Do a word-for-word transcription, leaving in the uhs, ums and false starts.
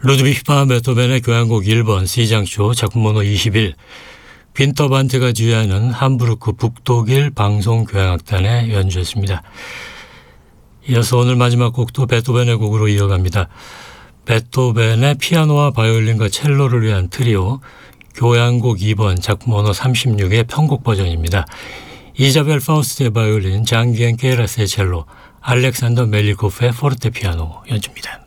루드비히 반 베토벤의 교향곡 일 번 C장조 작품 번호 이십일, 빈터반트가 지휘하는 함부르크 북독일 방송교향악단의 연주였습니다. 이어서 오늘 마지막 곡도 베토벤의 곡으로 이어갑니다. 베토벤의 피아노와 바이올린과 첼로를 위한 트리오 교향곡 이 번 작품 번호 삼십육의 편곡 버전입니다. 이자벨 파우스트의 바이올린, 장기엔 케이라스의 첼로, 알렉산더 멜리코프의 포르테피아노 연주입니다.